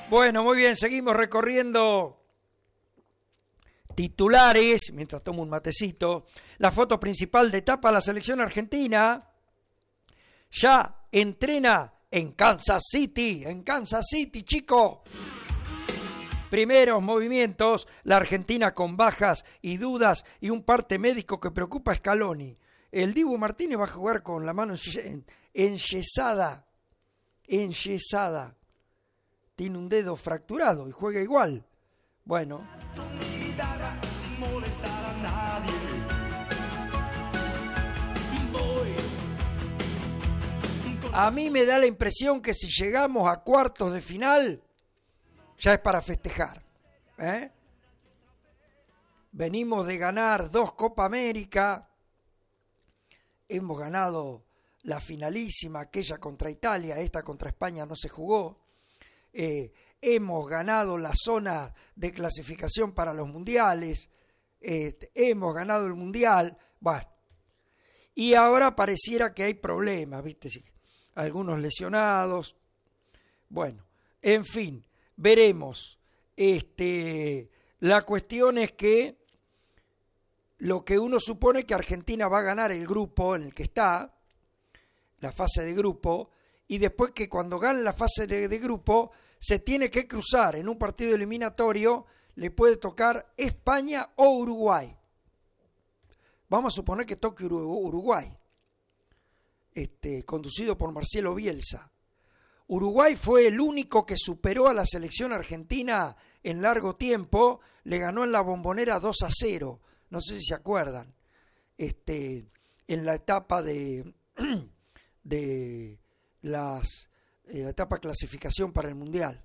Bueno, muy bien, seguimos recorriendo titulares, mientras tomo un matecito. La foto principal de etapa de la selección argentina ya entrena en Kansas City, chico. Primeros movimientos, la Argentina con bajas y dudas y un parte médico que preocupa a Scaloni. El Dibu Martínez va a jugar con la mano enyesada. Tiene un dedo fracturado y juega igual. Bueno. A mí me da la impresión que si llegamos a cuartos de final, ya es para festejar. Venimos de ganar 2 Copa América, hemos ganado la finalísima, aquella contra Italia, esta contra España no se jugó, hemos ganado la zona de clasificación para los mundiales, hemos ganado el mundial, bueno, y ahora pareciera que hay problemas, ¿viste? Sí, algunos lesionados, bueno, en fin, veremos. La cuestión es que lo que uno supone que Argentina va a ganar el grupo en el que está, la fase de grupo, y después que cuando gane la fase de grupo se tiene que cruzar en un partido eliminatorio, le puede tocar España o Uruguay. Vamos a suponer que toque Uruguay, conducido por Marcelo Bielsa. Uruguay fue el único que superó a la selección argentina en largo tiempo, le ganó en la Bombonera 2-0, no sé si se acuerdan, en la etapa de la etapa clasificación para el Mundial.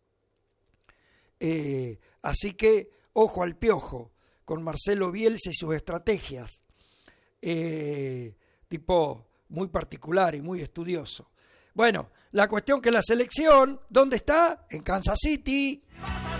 Así que, ojo al piojo, con Marcelo Bielsa y sus estrategias, tipo muy particular y muy estudioso. Bueno, la cuestión que la selección, ¿dónde está? En Kansas City,